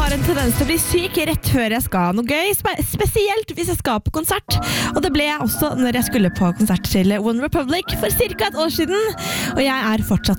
har en tendens til å bli syk rett før jeg skal noe gøy, spesielt hvis jeg skal på konsert. Og det ble jeg også når jeg skulle på konsert til One Republic for cirka et år siden. Og jeg er fortsatt